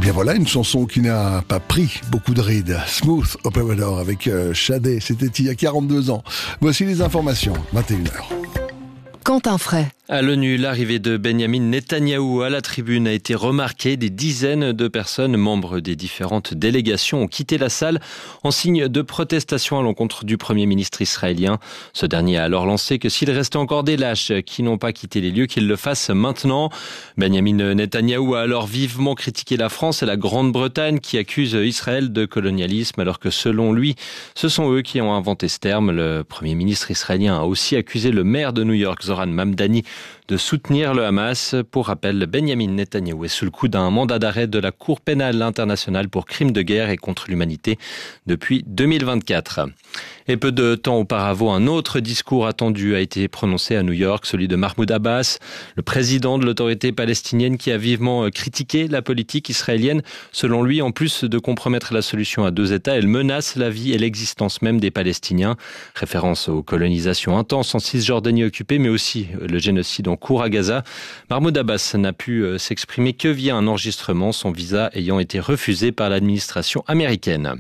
bien voilà, une chanson qui n'a pas pris beaucoup de rides. Smooth Operator avec Shadé, c'était il y a 42 ans. Voici les informations, 21h. Quentin Fray. À l'ONU, l'arrivée de Benyamin Netanyahou à la tribune a été remarquée. Des dizaines de personnes, membres des différentes délégations, ont quitté la salle en signe de protestation à l'encontre du Premier ministre israélien. Ce dernier a alors lancé que s'il restait encore des lâches qui n'ont pas quitté les lieux, qu'ils le fassent maintenant. Benyamin Netanyahou a alors vivement critiqué la France et la Grande-Bretagne qui accusent Israël de colonialisme, alors que selon lui, ce sont eux qui ont inventé ce terme. Le Premier ministre israélien a aussi accusé le maire de New York, Zoran Mamdani, de soutenir le Hamas. Pour rappel, Benyamin Netanyahou est sous le coup d'un mandat d'arrêt de la Cour pénale internationale pour crimes de guerre et contre l'humanité depuis 2024. Et peu de temps auparavant, un autre discours attendu a été prononcé à New York, celui de Mahmoud Abbas, le président de l'autorité palestinienne qui a vivement critiqué la politique israélienne. Selon lui, en plus de compromettre la solution à deux États, elle menace la vie et l'existence même des Palestiniens. Référence aux colonisations intenses en Cisjordanie occupée, mais aussi le génocide en cours à Gaza. Mahmoud Abbas n'a pu s'exprimer que via un enregistrement, son visa ayant été refusé par l'administration américaine.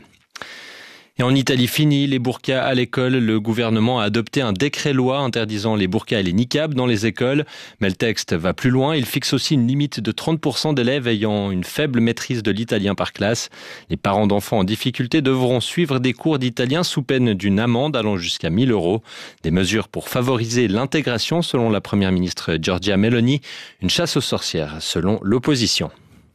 Et en Italie, fini les burqas à l'école. Le gouvernement a adopté un décret-loi interdisant les burqas et les niqabs dans les écoles. Mais le texte va plus loin. Il fixe aussi une limite de 30% d'élèves ayant une faible maîtrise de l'italien par classe. Les parents d'enfants en difficulté devront suivre des cours d'italien sous peine d'une amende allant jusqu'à 1 000 €. Des mesures pour favoriser l'intégration selon la première ministre Giorgia Meloni. Une chasse aux sorcières selon l'opposition.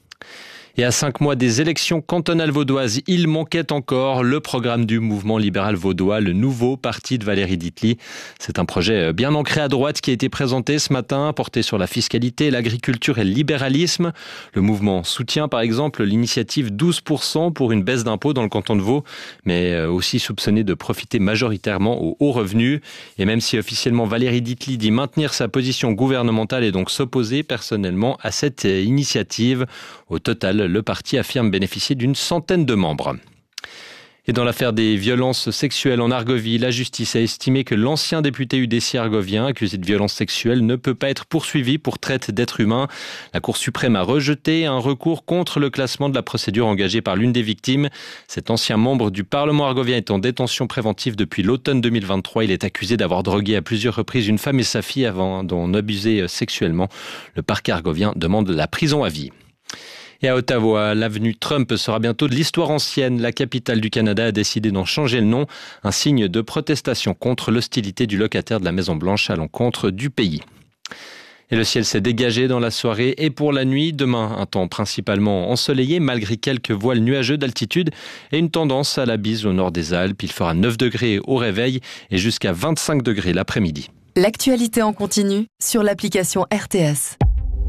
Et à 5 mois des élections cantonales vaudoises, il manquait encore le programme du mouvement libéral vaudois, le nouveau parti de Valérie Ditli. C'est un projet bien ancré à droite qui a été présenté ce matin, porté sur la fiscalité, l'agriculture et le libéralisme. Le mouvement soutient par exemple l'initiative 12% pour une baisse d'impôts dans le canton de Vaud, mais aussi soupçonné de profiter majoritairement aux hauts revenus. Et même si officiellement Valérie Ditli dit maintenir sa position gouvernementale et donc s'opposer personnellement à cette initiative, au total, le parti affirme bénéficier d'une centaine de membres. Et dans l'affaire des violences sexuelles en Argovie, la justice a estimé que l'ancien député UDC argovien, accusé de violences sexuelles, ne peut pas être poursuivi pour traite d'êtres humains. La Cour suprême a rejeté un recours contre le classement de la procédure engagée par l'une des victimes. Cet ancien membre du Parlement argovien est en détention préventive depuis l'automne 2023. Il est accusé d'avoir drogué à plusieurs reprises une femme et sa fille avant d'en abuser sexuellement. Le parquet argovien demande la prison à vie. Et à Ottawa, l'avenue Trump sera bientôt de l'histoire ancienne. La capitale du Canada a décidé d'en changer le nom, un signe de protestation contre l'hostilité du locataire de la Maison-Blanche à l'encontre du pays. Et le ciel s'est dégagé dans la soirée et pour la nuit. Demain, un temps principalement ensoleillé malgré quelques voiles nuageux d'altitude et une tendance à la bise au nord des Alpes. Il fera 9 degrés au réveil et jusqu'à 25 degrés l'après-midi. L'actualité en continu sur l'application RTS.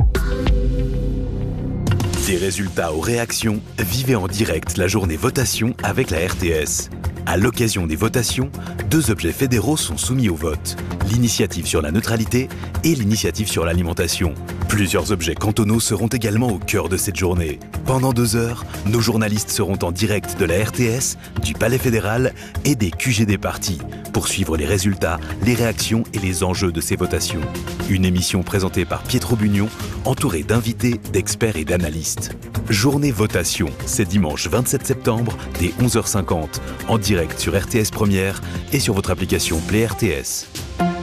Des résultats aux réactions, vivez en direct la journée votation avec la RTS. À l'occasion des votations, 2 objets fédéraux sont soumis au vote. L'initiative sur la neutralité et l'initiative sur l'alimentation. Plusieurs objets cantonaux seront également au cœur de cette journée. Pendant 2 heures, nos journalistes seront en direct de la RTS, du Palais fédéral et des QG des partis pour suivre les résultats, les réactions et les enjeux de ces votations. Une émission présentée par Pietro Bugnon, entourée d'invités, d'experts et d'analystes. Journée votation, c'est dimanche 27 septembre dès 11h50 en direct sur RTS Première et sur votre application Play RTS.